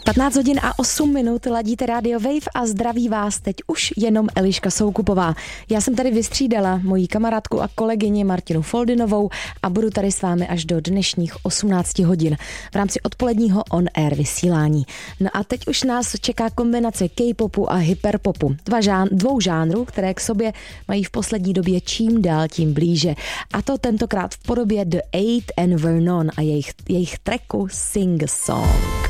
15 hodin a 8 minut ladíte Radio Wave a zdraví vás teď už jenom Eliška Soukupová. Já jsem tady vystřídala moji kamarádku a kolegyni Martinu Foldinovou a budu tady s vámi až do dnešních 18 hodin v rámci odpoledního on-air vysílání. No a teď už nás čeká kombinace K-popu a hyperpopu. Dvou žánrů, které k sobě mají v poslední době čím dál tím blíže. A to tentokrát v podobě The Eight and Vernon a jejich tracku Sing a Song.